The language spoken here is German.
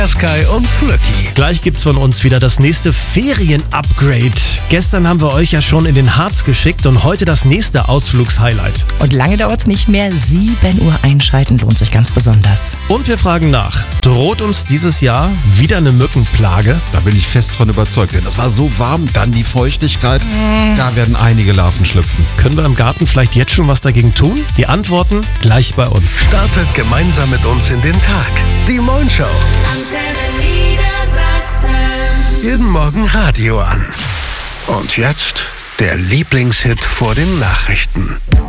Sky und Flöcki. Gleich gibt's von uns wieder das nächste Ferien-Upgrade. Gestern haben wir euch ja schon in den Harz geschickt und heute das nächste Ausflugshighlight. Und lange dauert's nicht mehr. 7 Uhr einschalten lohnt sich ganz besonders. Und wir fragen nach, droht uns dieses Jahr wieder eine Mückenplage? Da bin ich fest von überzeugt, denn es war so warm, dann die Feuchtigkeit. Da werden einige Larven schlüpfen. Können wir im Garten vielleicht jetzt schon was dagegen tun? Die Antworten gleich bei uns. Startet gemeinsam mit uns in den Tag. Die Moin-Show. Jeden Morgen Radio an. Und jetzt der Lieblingshit vor den Nachrichten.